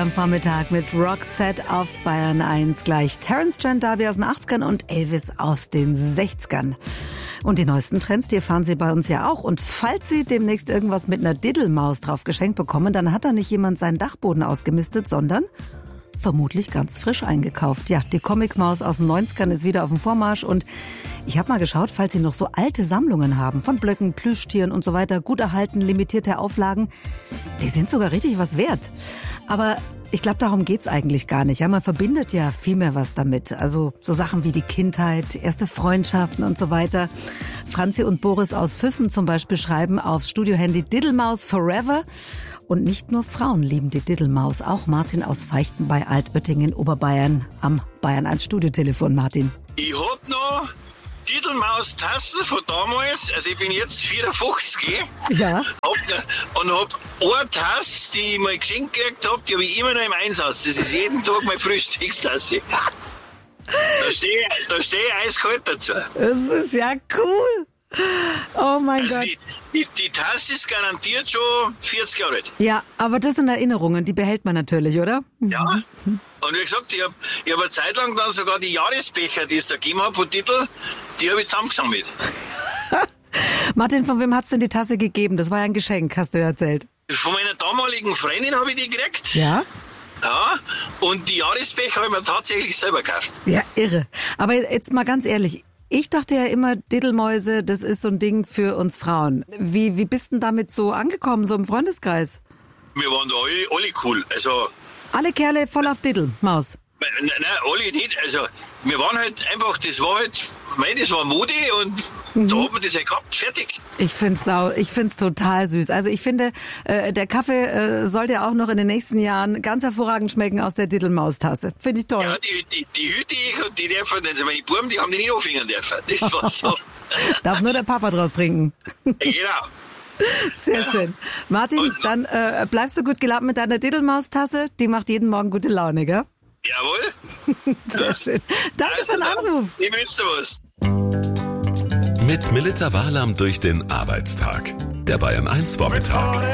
am Vormittag mit Roxette auf Bayern 1. Gleich Terence Trent D'Arby aus den 80ern und Elvis aus den 60ern. Und die neuesten Trends, die erfahren Sie bei uns ja auch. Und falls Sie demnächst irgendwas mit einer Diddelmaus drauf geschenkt bekommen, dann hat da nicht jemand seinen Dachboden ausgemistet, sondern vermutlich ganz frisch eingekauft. Ja, die Comicmaus aus den 90ern ist wieder auf dem Vormarsch und ich habe mal geschaut, falls Sie noch so alte Sammlungen haben, von Blöcken, Plüschtieren und so weiter, gut erhalten, limitierte Auflagen, die sind sogar richtig was wert. Aber ich glaube, darum geht's eigentlich gar nicht. Ja, man verbindet ja viel mehr was damit. Also so Sachen wie die Kindheit, erste Freundschaften und so weiter. Franzi und Boris aus Füssen zum Beispiel schreiben aufs Studiohandy Diddelmaus Forever. Und nicht nur Frauen lieben die Diddelmaus, auch Martin aus Feichten bei Altötting in Oberbayern am Bayern 1 Studiotelefon. Martin. Ich hab noch Diddelmaus-Tassen von damals, also ich bin jetzt 54, Ja. und hab eine Tasse, die ich mal geschenkt gekriegt hab, die habe ich immer noch im Einsatz. Das ist jeden Tag meine Frühstückstasse. Da steh ich eiskalt dazu. Das ist ja cool. Oh mein Also Gott. die Tasse ist garantiert schon 40 Jahre alt. Ja, aber das sind Erinnerungen, die behält man natürlich, oder? Ja. Und wie gesagt, ich hab eine Zeit lang dann sogar die Jahresbecher, die es da gegeben hat von Titel, die habe ich zusammengesammelt. Martin, von wem hat's denn die Tasse gegeben? Das war ja ein Geschenk, hast du ja erzählt. Von meiner damaligen Freundin habe ich die gekriegt. Ja? Ja. Und die Jahresbecher habe ich mir tatsächlich selber gekauft. Ja, irre. Aber jetzt mal ganz ehrlich, ich dachte ja immer, Diddelmäuse, das ist so ein Ding für uns Frauen. Wie bist denn damit so angekommen, so im Freundeskreis? Wir waren da alle cool. Also, Alle Kerle voll auf Diddelmaus. nein, alle nicht. Also, wir waren halt einfach, das war Mode und da hat man das halt gehabt, fertig. Ich find's total süß. Also ich finde, der Kaffee sollte auch noch in den nächsten Jahren ganz hervorragend schmecken aus der Diddelmaustasse. Finde ich toll. Ja, die Hüte und die dürfen, also meine Buben, die haben die nicht aufhängen dürfen. Das war so. Darf nur der Papa draus trinken. Genau. Sehr schön. Martin, dann bleibst du gut gelaunt mit deiner Diddelmaustasse. Die macht jeden Morgen gute Laune, gell? Jawohl. Sehr schön. Danke für den Anruf. Ich wünsche dir was. Mit Melita Wahlam durch den Arbeitstag. Der Bayern 1 Vormittag.